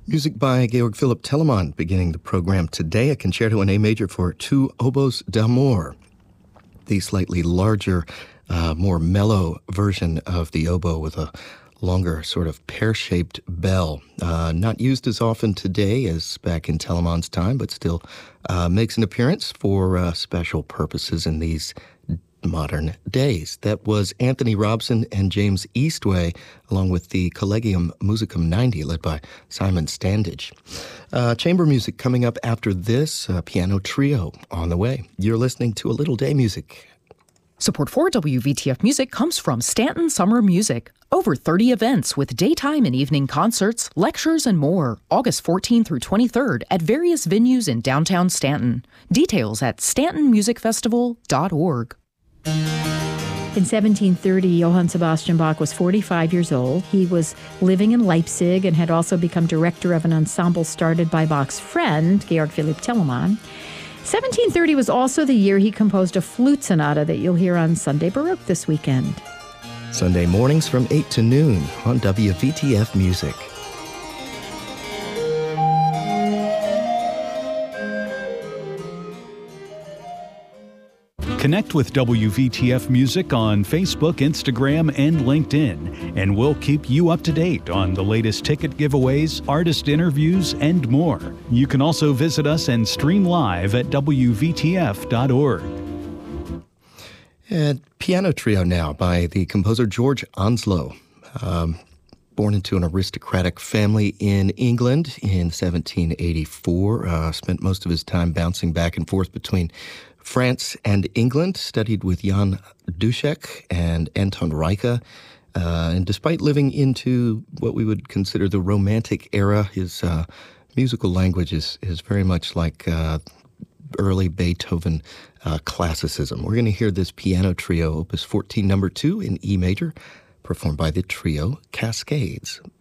Music by Georg Philipp Telemann, beginning the program today, a concerto in A major for two oboes d'amour. The slightly larger, more mellow version of the oboe with a longer sort of pear-shaped bell. Not used as often today as back in Telemann's time, but still makes an appearance for special purposes in these modern days. That was Anthony Robson and James Eastway, along with the Collegium Musicum 90, led by Simon Standage. Chamber music coming up after this, piano trio on the way. You're listening to A Little Day Music. Support for WVTF Music comes from Stanton Summer Music. Over 30 events with daytime and evening concerts, lectures, and more. August 14th through 23rd at various venues in downtown Stanton. Details at stantonmusicfestival.org. In 1730, Johann Sebastian Bach was 45 years old. He was living in Leipzig and had also become director of an ensemble started by Bach's friend, Georg Philipp Telemann. 1730 was also the year he composed a flute sonata that you'll hear on Sunday Baroque this weekend. Sunday mornings from 8 to noon on WVTF Music. Connect with WVTF Music on Facebook, Instagram, and LinkedIn, and we'll keep you up to date on the latest ticket giveaways, artist interviews, and more. You can also visit us and stream live at WVTF.org. And piano trio now by the composer George Onslow. Born into an aristocratic family in England in 1784, spent most of his time bouncing back and forth between France and England, studied with Jan Dušek and Anton Reicha, and despite living into what we would consider the Romantic era, his musical language is very much like early Beethoven classicism. We're going to hear this piano trio, Opus 14, number 2 in E major, performed by the trio Cascades.